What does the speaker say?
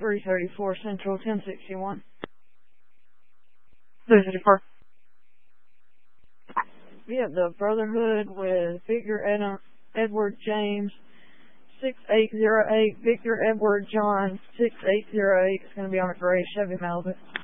334 Central 1061. 334. We have the Brotherhood with Victor Edward James 6808, Victor Edward John 6808. It's going to be on a gray Chevy Malibu.